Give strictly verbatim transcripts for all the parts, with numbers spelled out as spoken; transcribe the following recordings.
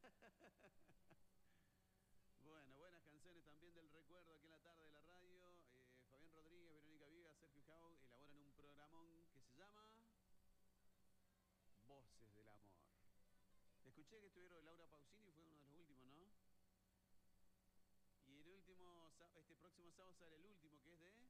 Bueno, buenas canciones también del recuerdo aquí en la tarde de la radio. Eh, Fabián Rodríguez, Verónica Viga, Sergio Jau elaboran un programón que se llama Voces del Amor. Escuché que estuvieron Laura Pausini, fue uno de los últimos, ¿no? Y el último, este próximo sábado sale el último, que es de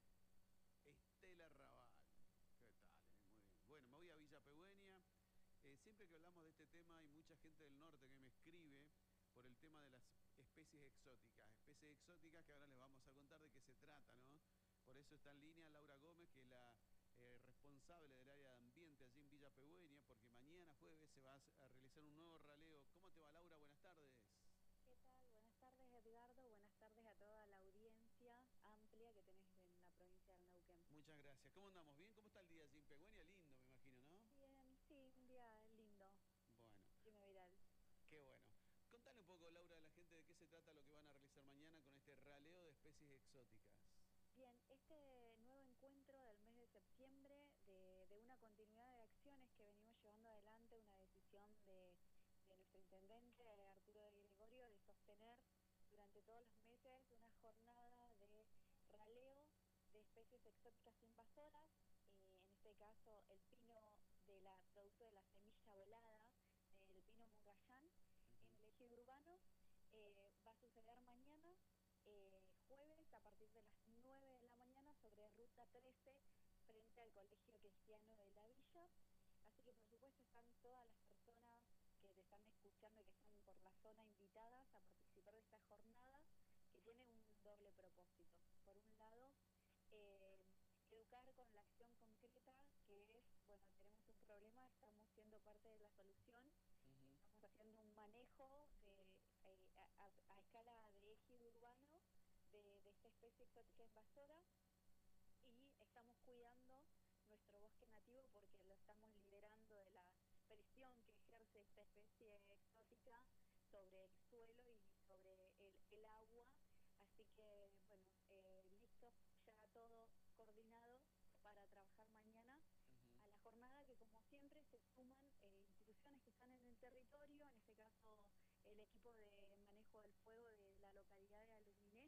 Estela Raval. ¿Qué tal? Eh? Muy bien. Bueno, me voy a Villa Peuenia. Eh, siempre que hablamos de este tema hay mucha gente del norte que me escribe por el tema de las especies exóticas. Especies exóticas que ahora les vamos a contar de qué se trata, ¿no? Por eso está en línea Laura Gómez, que es la eh, responsable del área de ambiente allí en Villa Peuenia, porque mañana jueves se va a realizar un nuevo raleo. ¿Cómo te va, Laura? Buenas tardes. ¿Qué tal? Buenas tardes, Edgardo. Buenas tardes a toda la audiencia amplia que tenés en la provincia del Neuquén. Muchas gracias. ¿Cómo andamos? ¿Bien? ¿Cómo está el día allí en Peuenia? Lindo, me imagino, ¿no? Bien, sí, un día lindo, Bueno, primaveral. qué bueno. Contale un poco, Laura, a la gente de qué se trata lo que van a realizar mañana con este raleo de especies exóticas. Bien, este nuevo encuentro del mes de septiembre, de, de una continuidad de acciones que venimos llevando adelante, una decisión de, de nuestro intendente Arturo de Gregorio de sostener durante todos los meses una jornada de raleo de especies exóticas invasoras, eh, en este caso el pino de la producto de la semilla volada, el pino murrayán, en el ejido urbano. Eh, va a suceder mañana, eh, jueves, a partir de las nueve de la mañana, sobre Ruta trece, frente al Colegio Cristiano de la Villa. Así que, por supuesto, están todas las personas que te están escuchando y que están por la zona invitadas a participar de esta jornada, que tiene un doble propósito. Por un lado, eh, educar con la acción concreta, que es, bueno, tenemos un problema, estamos siendo parte de la solución. Uh-huh. Estamos haciendo un manejo de, eh, a, a escala de ejido urbano de, de esta especie exótica invasora, y estamos cuidando nuestro bosque nativo porque lo estamos liberando de la presión que ejerce esta especie exótica sobre el suelo y sobre el, el agua. Así que, bueno, eh, listo, ya todo coordinado para trabajar mañana uh-huh. a la jornada, que como siempre se suman eh, instituciones que están en el territorio, en este caso el equipo de manejo del fuego de la localidad de Aluminé,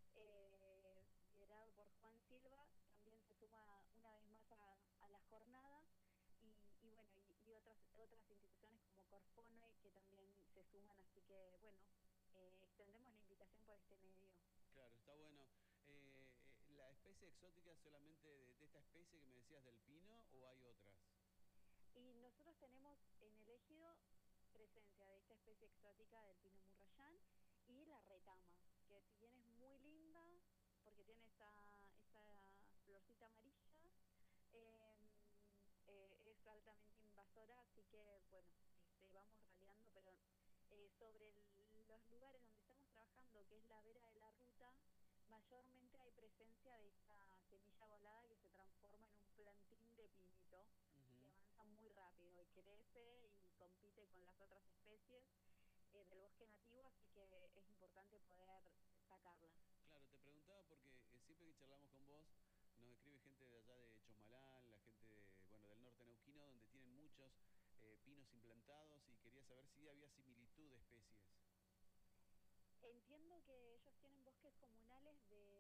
eh, liderado por Juan Silva, también se suma una vez más a, a la jornada. Y, y bueno, y, y otras otras instituciones como Corfone que también se suman, así que bueno, eh, extendemos la invitación por este medio. Claro, está bueno. Eh, ¿La especie exótica es solamente de, de esta especie que me decías del pino o hay otras? Y nosotros tenemos en el ejido presencia de esta especie exótica del pino murrayán y la retama, que si bien es muy linda porque tiene esa, esa florcita amarilla, eh, eh, es altamente invasora, así que bueno, este, vamos raleando, pero eh, sobre el, los lugares donde estamos trabajando, que es la vera de la ruta, mayormente hay presencia de esta semilla volada que se transforma en un plantín de pinito, uh-huh. que avanza muy rápido y crece y compite con las otras especies eh, del bosque nativo, así que es importante poder sacarla. Claro, te preguntaba porque eh, siempre que charlamos con vos nos escribe gente de allá de Chosmalal, la gente de, bueno, del norte neuquino, donde tienen muchos eh, pinos implantados, y quería saber si había similitud de especies. Entiendo que ellos tienen bosques comunales de